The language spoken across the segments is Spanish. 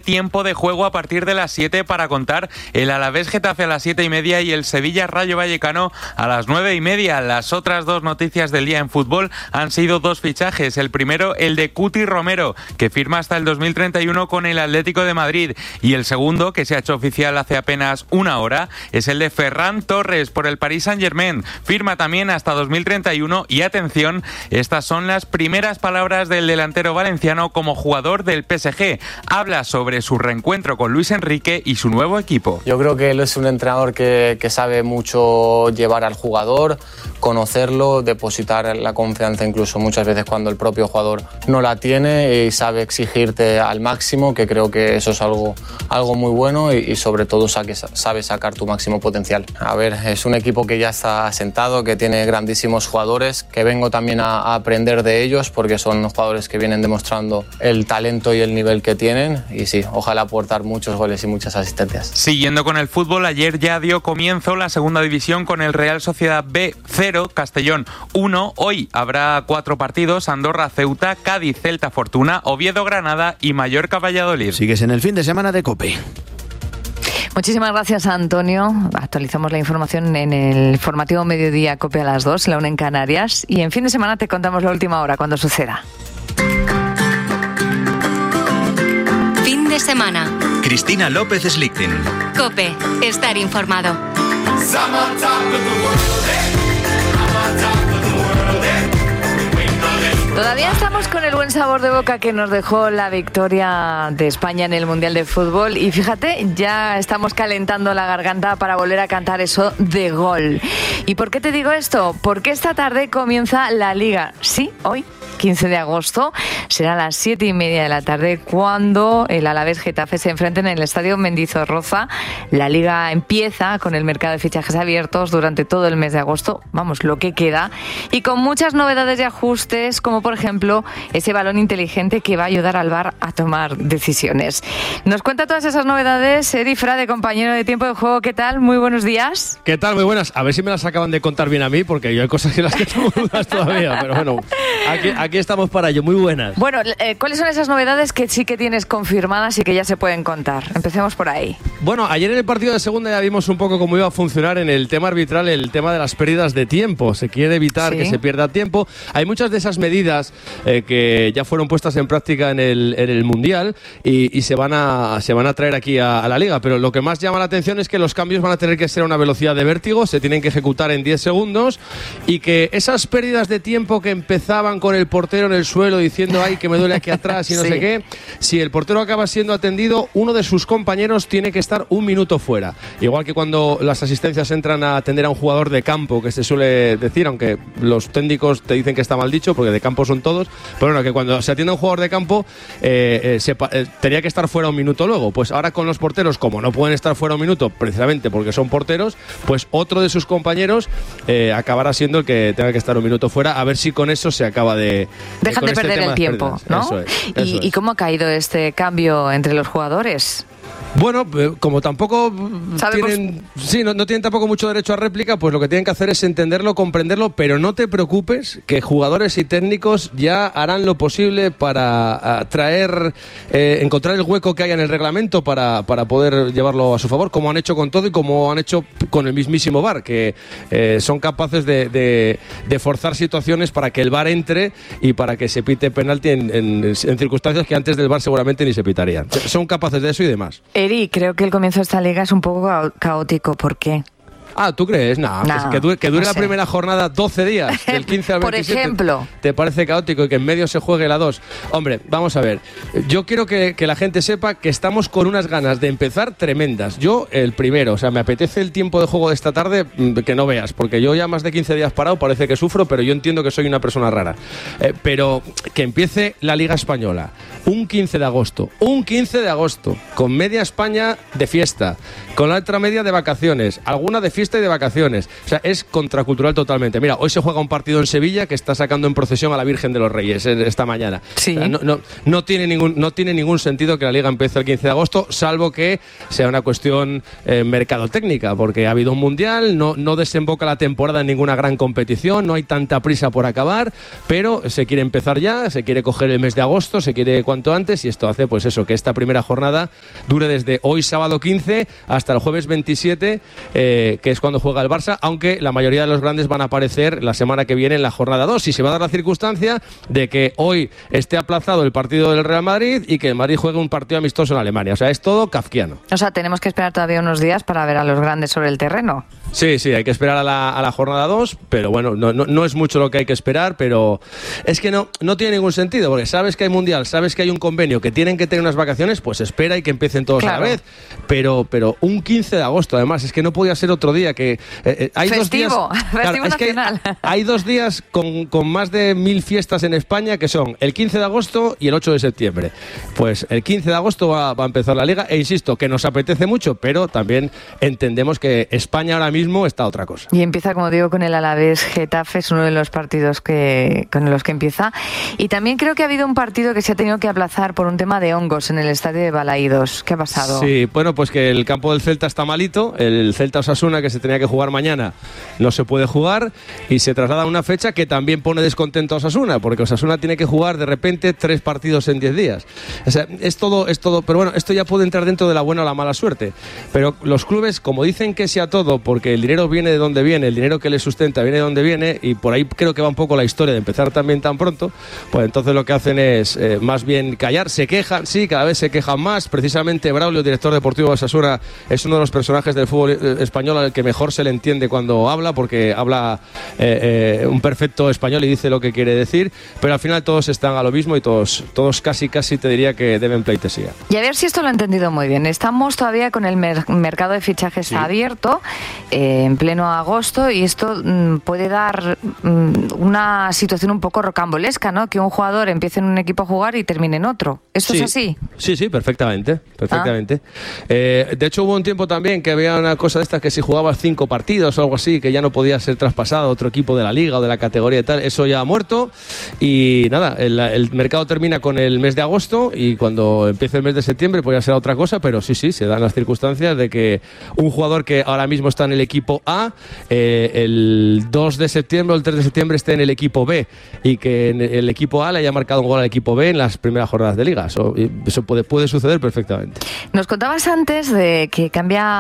tiempo de juego a partir de las 7 para contar el Alavés Getafe a las 7:30 y el Sevilla Rayo Vallecano a las 9:30. Las otras dos noticias del día en fútbol han sido dos fichajes. El primero, el de Cuti Romero, que firma hasta el 2031 con el Atlético de Madrid. Y el segundo, que se ha hecho oficial hace apenas una hora, es el de Ferran Torres por el Paris Saint-Germain. Firma también hasta 2031 y atención, estas son las primeras palabras del delantero valenciano como jugador del PSG. Habla sobre su reencuentro con Luis Enrique y su nuevo equipo. Yo creo que él es un entrenador que sabe mucho llevar al jugador, conocerlo, depositar la confianza incluso muchas veces cuando el propio jugador no la tiene, y sabe exigirte al máximo, que creo que eso es algo muy bueno, y sobre todo sabe sacar tu máximo potencial. A ver, es un equipo que ya está asentado, que tiene grandísimos jugadores, que vengo también a aprender de ellos porque son jugadores que vienen demostrando el talento y el nivel que tienen, y sí, ojalá aportar muchos goles y muchas asistencias. Siguiendo con el fútbol, ayer ya dio comienzo la segunda división con el Real Sociedad B 0, Castellón 1. Hoy habrá 4 partidos: Andorra, Ceuta, Cádiz, Celta, Fortuna, Oviedo, Granada y Mallorca, Valladolid. Sigues en el fin de semana de COPE. Muchísimas gracias, Antonio. Actualizamos la información en el informativo Mediodía COPE a las 2, la 1 en Canarias. Y en fin de semana te contamos la última hora, cuando suceda. Fin de semana. Cristina López Slichting. COPE. Estar informado. Todavía estamos con el buen sabor de boca que nos dejó la victoria de España en el Mundial de Fútbol, y fíjate, ya estamos calentando la garganta para volver a cantar eso de gol. ¿Y por qué te digo esto? Porque esta tarde comienza la Liga. Sí, hoy, 15 de agosto, será a las 7:30 de la tarde cuando el Alavés Getafe se enfrenten en el Estadio Mendizorroza. La Liga empieza con el mercado de fichajes abiertos durante todo el mes de agosto, vamos, lo que queda, y con muchas novedades y ajustes, como por ejemplo ese balón inteligente que va a ayudar al VAR a tomar decisiones. Nos cuenta todas esas novedades Eri Frade, compañero de Tiempo de Juego. ¿Qué tal? Muy buenos días. ¿Qué tal? Muy buenas. A ver si me las acaban de contar bien a mí, porque yo hay cosas en las que tengo dudas todavía, pero bueno, aquí estamos para ello. Muy buenas. Bueno, ¿cuáles son esas novedades que sí que tienes confirmadas y que ya se pueden contar? Empecemos por ahí. Bueno, ayer en el partido de segunda ya vimos un poco cómo iba a funcionar en el tema arbitral, el tema de las pérdidas de tiempo. Se quiere evitar que se pierda tiempo. Hay muchas de esas medidas que ya fueron puestas en práctica en el Mundial y se van a traer aquí a la Liga, pero lo que más llama la atención es que los cambios van a tener que ser a una velocidad de vértigo, se tienen que ejecutar en 10 segundos, y que esas pérdidas de tiempo que empezaban con el portero en el suelo diciendo ay, que me duele aquí atrás y no sé qué, si el portero acaba siendo atendido, uno de sus compañeros tiene que estar 1 minuto fuera, igual que cuando las asistencias entran a atender a un jugador de campo, que se suele decir, aunque los técnicos te dicen que está mal dicho porque de campo son todos, pero bueno, que cuando se atiende a un jugador de campo tenía que estar fuera 1 minuto luego. Pues ahora con los porteros, como no pueden estar fuera 1 minuto precisamente porque son porteros, pues otro de sus compañeros acabará siendo el que tenga que estar 1 minuto fuera, a ver si con eso se acaba de... Dejan de perder el tiempo, ¿no? Eso es. ¿Y cómo ha caído este cambio entre los jugadores? Bueno, como tampoco tienen, no tienen tampoco mucho derecho a réplica, pues lo que tienen que hacer es entenderlo, comprenderlo, pero no te preocupes, que jugadores y técnicos ya harán lo posible para encontrar el hueco que haya en el reglamento para poder llevarlo a su favor, como han hecho con todo y como han hecho con el mismísimo VAR, que son capaces de forzar situaciones para que el VAR entre y para que se pite penalti en circunstancias que antes del VAR seguramente ni se pitarían. Son capaces de eso y demás. Eri, creo que el comienzo de esta liga es un poco caótico. ¿Por qué? Ah, ¿tú crees? No, que dure la primera jornada 12 días, del 15 al 27. Por ejemplo. ¿Te parece caótico y que en medio se juegue la 2? Hombre, vamos a ver. Yo quiero que la gente sepa que estamos con unas ganas de empezar tremendas. Yo, el primero, o sea, me apetece el tiempo de juego de esta tarde que no veas, porque yo ya más de 15 días parado parece que sufro, pero yo entiendo que soy una persona rara. Pero que empiece la Liga Española un 15 de agosto, con media España de fiesta, con la otra media de vacaciones, alguna de fiesta fiesta y de vacaciones. O sea, es contracultural totalmente. Mira, hoy se juega un partido en Sevilla que está sacando en procesión a la Virgen de los Reyes esta mañana. Sí. O sea, no tiene ningún sentido que la Liga empiece el 15 de agosto, salvo que sea una cuestión mercadotécnica, porque ha habido un mundial, no desemboca la temporada en ninguna gran competición, no hay tanta prisa por acabar, pero se quiere empezar ya, se quiere coger el mes de agosto, se quiere cuanto antes, y esto hace pues eso, que esta primera jornada dure desde hoy sábado 15 hasta el jueves 27, que es cuando juega el Barça, aunque la mayoría de los grandes van a aparecer la semana que viene en la jornada 2, y se va a dar la circunstancia de que hoy esté aplazado el partido del Real Madrid y que el Madrid juegue un partido amistoso en Alemania. O sea, es todo kafkiano. O sea, tenemos que esperar todavía unos días para ver a los grandes sobre el terreno. Sí, hay que esperar a la jornada 2, pero bueno, no es mucho lo que hay que esperar, pero es que no tiene ningún sentido, porque sabes que hay mundial, sabes que hay un convenio, que tienen que tener unas vacaciones, pues espera y que empiecen todos a la vez. Pero un 15 de agosto, además, es que no podía ser otro día, que hay festivo, 2 días... Festivo nacional. Hay 2 días con más de 1000 fiestas en España, que son el 15 de agosto y el 8 de septiembre. Pues el 15 de agosto va a empezar la Liga, e insisto, que nos apetece mucho, pero también entendemos que España ahora mismo está otra cosa. Y empieza, como digo, con el Alavés Getafe, es uno de los partidos con los que empieza. Y también creo que ha habido un partido que se ha tenido que aplazar por un tema de hongos en el estadio de Balaídos. ¿Qué ha pasado? Sí, bueno, pues que el campo del Celta está malito, el Celta Osasuna, que se tenía que jugar mañana, no se puede jugar, y se traslada a una fecha que también pone descontento a Osasuna, porque Osasuna tiene que jugar de repente 3 partidos en 10 días. O sea, es todo, pero bueno, esto ya puede entrar dentro de la buena o la mala suerte. Pero los clubes, como dicen que sea todo, porque el dinero viene de donde viene, el dinero que les sustenta viene de donde viene, y por ahí creo que va un poco la historia de empezar también tan pronto, pues entonces lo que hacen es más bien callar, se quejan, sí, cada vez se quejan más. Precisamente Braulio, director deportivo de Osasuna, es uno de los personajes del fútbol español al que mejor se le entiende cuando habla, porque habla un perfecto español y dice lo que quiere decir, pero al final todos están a lo mismo y todos casi te diría que deben pleitesía. Y a ver si esto lo he entendido muy bien. Estamos todavía con el mercado de fichajes abierto, en pleno agosto, y esto puede dar una situación un poco rocambolesca, ¿no? Que un jugador empiece en un equipo a jugar y termine en otro. ¿Esto es así? Sí, perfectamente. De hecho, hubo un tiempo también que había una cosa de estas, que si jugabas 5 partidos o algo así, que ya no podía ser traspasado a otro equipo de la liga o de la categoría y tal. Eso ya ha muerto, y nada, el mercado termina con el mes de agosto, y cuando empiece el mes de septiembre pues ya será otra cosa, pero sí, se dan las circunstancias de que un jugador que ahora mismo está en el equipo A, el 2 de septiembre o el 3 de septiembre esté en el equipo B, y que en el equipo A le haya marcado un gol al equipo B en las primeras jornadas de liga. Eso puede suceder perfectamente. Nos contabas antes de que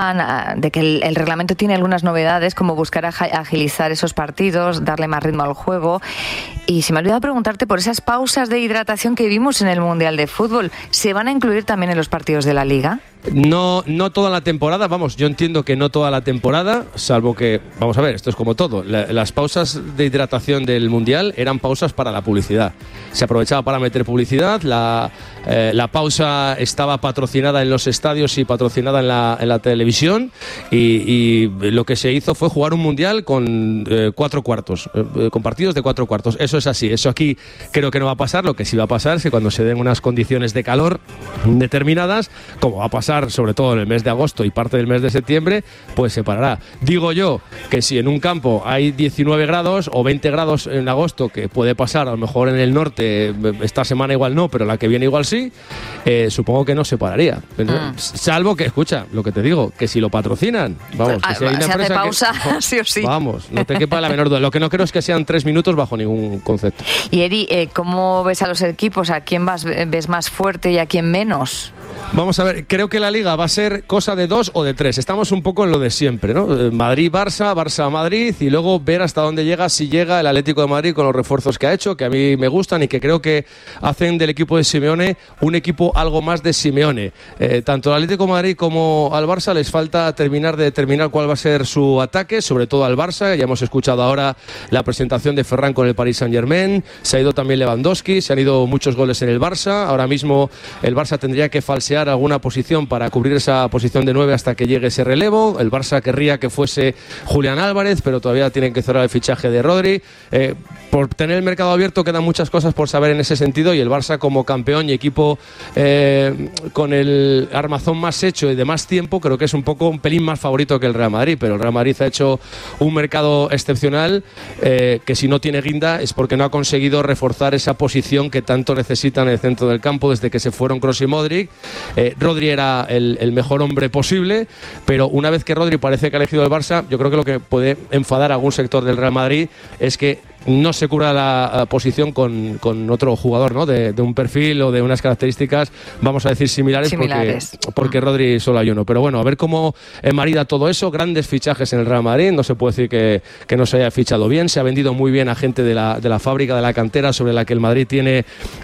el reglamento tiene algunas novedades, como buscar agilizar esos partidos, darle más ritmo al juego, y se me ha olvidado preguntarte por esas pausas de hidratación que vimos en el Mundial de Fútbol. ¿Se van a incluir también en los partidos de la Liga? No toda la temporada, yo entiendo que no toda la temporada, salvo que, vamos a ver, esto es como todo, las pausas de hidratación del Mundial eran pausas para la publicidad, se aprovechaba para meter publicidad, la pausa estaba patrocinada en los estadios y patrocinada en la televisión, y lo que se hizo fue jugar un Mundial con 4 cuartos, con partidos de 4 cuartos. Eso es así, eso aquí creo que no va a pasar. Lo que sí va a pasar es que cuando se den unas condiciones de calor determinadas, como va a pasar sobre todo en el mes de agosto y parte del mes de septiembre, pues se parará. Digo yo que si en un campo hay 19 grados o 20 grados en agosto, que puede pasar, a lo mejor en el norte esta semana igual no, pero la que viene igual sí, supongo que no se pararía. Salvo que, escucha, lo que te digo, que si lo patrocinan, vamos, que si hay una se empresa hace pausa, que, sí o sí. Vamos, no te quepa la menor duda. Lo que no creo es que sean 3 minutos bajo ningún concepto. Y Eri, ¿cómo ves a los equipos? ¿A quién ves más fuerte y a quién menos? Vamos a ver, creo que la Liga va a ser cosa de 2 o de 3. Estamos un poco en lo de siempre, ¿no? Madrid-Barça, Barça-Madrid, y luego ver hasta dónde llega, si llega el Atlético de Madrid con los refuerzos que ha hecho, que a mí me gustan y que creo que hacen del equipo de Simeone un equipo algo más de Simeone. Tanto al Atlético de Madrid como al Barça les falta terminar de determinar cuál va a ser su ataque, sobre todo al Barça. Ya hemos escuchado ahora la presentación de Ferran con el Paris Saint-Germain, se ha ido también Lewandowski, se han ido muchos goles en el Barça. Ahora mismo el Barça tendría que faltar falsear alguna posición para cubrir esa posición de 9 hasta que llegue ese relevo. El Barça querría que fuese Julián Álvarez, pero todavía tienen que cerrar el fichaje de Rodri. Por tener el mercado abierto quedan muchas cosas por saber en ese sentido, y el Barça como campeón y equipo con el armazón más hecho y de más tiempo, creo que es un pelín más favorito que el Real Madrid, pero el Real Madrid ha hecho un mercado excepcional que si no tiene guinda es porque no ha conseguido reforzar esa posición que tanto necesitan en el centro del campo desde que se fueron Kroos y Modric. Rodri era el mejor hombre posible, pero una vez que Rodri parece que ha elegido el Barça, yo creo que lo que puede enfadar a algún sector del Real Madrid es que no se cubra la posición con otro jugador, ¿no? De un perfil o de unas características, vamos a decir, similares. Porque Rodri solo hay uno. Pero bueno, a ver cómo marida todo eso. Grandes fichajes en el Real Madrid, no se puede decir que no se haya fichado bien. Se ha vendido muy bien a gente de la fábrica, de la cantera, sobre la que el Madrid tiene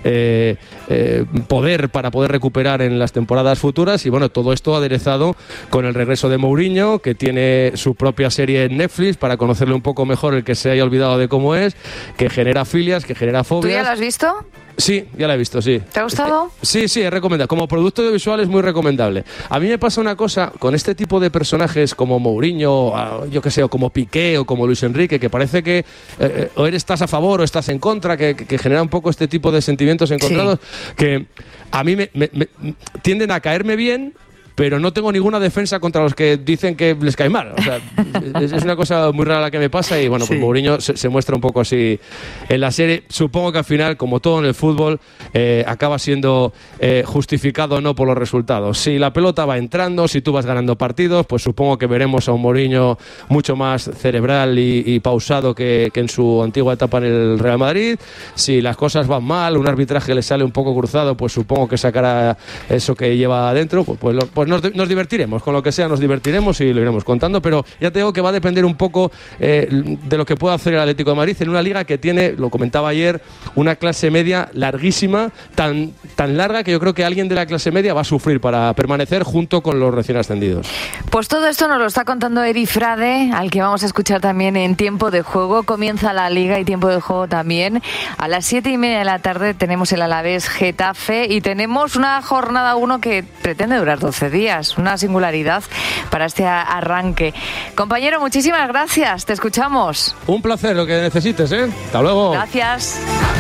poder para poder recuperar en las temporadas futuras. Y bueno, todo esto aderezado con el regreso de Mourinho, que tiene su propia serie en Netflix para conocerle un poco mejor, el que se haya olvidado de cómo es, que genera filias, que genera fobias. ¿Tú ya lo has visto? Sí, ya la he visto, sí. ¿Te ha gustado? Sí, es recomendable. Como producto audiovisual es muy recomendable. A mí me pasa una cosa con este tipo de personajes como Mourinho, yo qué sé, o como Piqué o como Luis Enrique, que parece que o estás a favor o estás en contra, que genera un poco este tipo de sentimientos encontrados, que a mí me tienden a caerme bien, pero no tengo ninguna defensa contra los que dicen que les cae mal. O sea, es una cosa muy rara la que me pasa, y bueno, pues Mourinho se muestra un poco así en la serie. Supongo que al final, como todo en el fútbol, acaba siendo justificado o no por los resultados. Si la pelota va entrando, si tú vas ganando partidos, pues supongo que veremos a un Mourinho mucho más cerebral y pausado que en su antigua etapa en el Real Madrid. Si las cosas van mal, un arbitraje le sale un poco cruzado, pues supongo que sacará eso que lleva adentro, pues nos divertiremos, con lo que sea nos divertiremos y lo iremos contando, pero ya te digo que va a depender un poco de lo que pueda hacer el Atlético de Madrid en una liga que tiene, lo comentaba ayer, una clase media larguísima, tan larga que yo creo que alguien de la clase media va a sufrir para permanecer junto con los recién ascendidos. Pues todo esto nos lo está contando Eri Frade, al que vamos a escuchar también en Tiempo de Juego. Comienza la liga y Tiempo de Juego también. A las 7:30 de la tarde tenemos el Alavés Getafe y tenemos una jornada 1 que pretende durar 12 días. Una singularidad para este arranque. Compañero, muchísimas gracias. Te escuchamos. Un placer, lo que necesites, ¿eh? Hasta luego. Gracias.